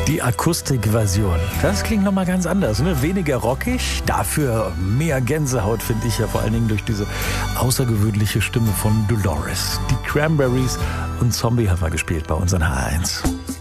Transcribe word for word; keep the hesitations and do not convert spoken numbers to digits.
Die Akustikversion. Das klingt nochmal ganz anders, ne? Weniger rockig, dafür mehr Gänsehaut, finde ich ja, vor allen Dingen durch diese außergewöhnliche Stimme von Dolores. Die Cranberries und Zombie haben wir gespielt bei uns an H eins.